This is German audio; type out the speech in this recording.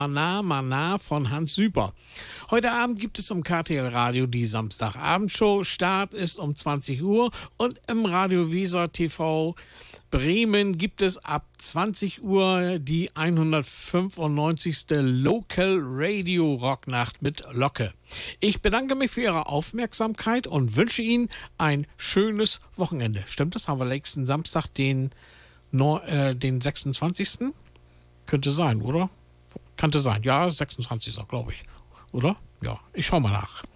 Mana Mana von Hans Süper. Heute Abend gibt es im KTL Radio die Samstagabendshow. Start ist um 20 Uhr und im Radio Weser TV Bremen gibt es ab 20 Uhr die 195. Local Radio Rocknacht mit Locke. Ich bedanke mich für Ihre Aufmerksamkeit und wünsche Ihnen ein schönes Wochenende. Stimmt das? Haben wir nächsten Samstag den 26.? Könnte sein, oder? Könnte sein. Ja, 26. glaube ich. Oder? Ja, ich schau mal nach.